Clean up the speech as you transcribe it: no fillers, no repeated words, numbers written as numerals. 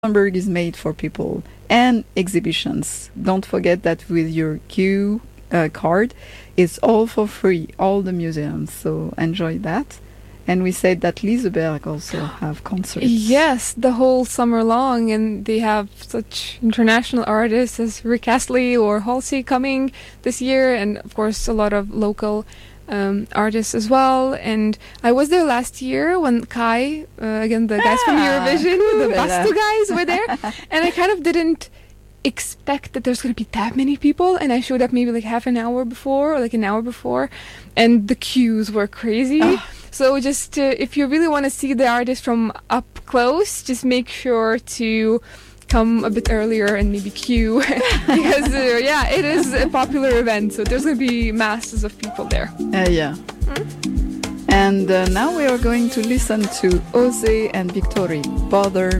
Gothenburg is made for people and exhibitions. Don't forget that with your Q card, it's all for free, all the museums. So enjoy that. And we said that Liseberg also have concerts. Yes, the whole summer long, and they have such international artists as Rick Astley or Halsey coming this year, and of course a lot of local artists as well. And I was there last year when Kai, again the guys from Eurovision, the Bastu guys were there, and I kind of didn't expect that there's going to be that many people, and I showed up maybe like half an hour before or like an hour before, and the queues were crazy. So just if you really want to see the artist from up close, just make sure to come a bit earlier and maybe queue because it is a popular event, so there's going to be masses of people there. And now we are going to listen to Ose and Victory, Bother